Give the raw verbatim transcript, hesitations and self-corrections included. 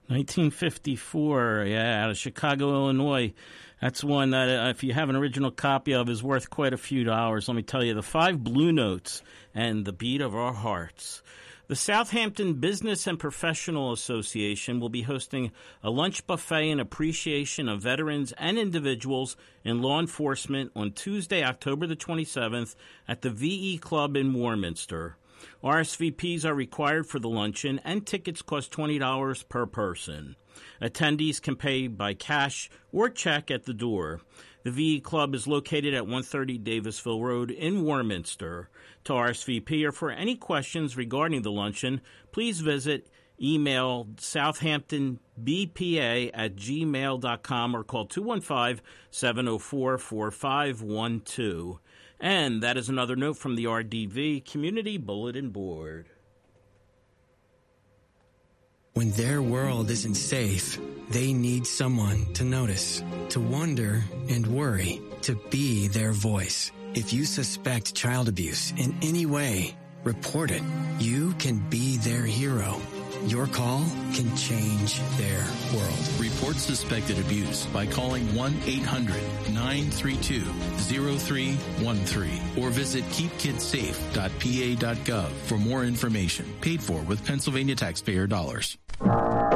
nineteen fifty-four, yeah, out of Chicago, Illinois. That's one that, uh, if you have an original copy of, is worth quite a few dollars. Let me tell you, the Five Blue Notes and The Beat of Our Hearts. The Southampton Business and Professional Association will be hosting a lunch buffet in appreciation of veterans and individuals in law enforcement on Tuesday, October the twenty-seventh at the V E Club in Warminster. R S V Ps are required for the luncheon, and tickets cost twenty dollars per person. Attendees can pay by cash or check at the door. The V E Club is located at one thirty Davisville Road in Warminster. To R S V P or for any questions regarding the luncheon, please visit email southamptonbpa at gmail dot com or call two one five, seven oh four, four five one two. And that is another note from the R D V Community Bulletin Board. When their world isn't safe, they need someone to notice, to wonder and worry, to be their voice. If you suspect child abuse in any way, report it. You can be their hero. Your call can change their world. Report suspected abuse by calling one eight hundred, nine three two, zero three one three or visit keep kids safe dot p a dot gov for more information. Paid for with Pennsylvania taxpayer dollars.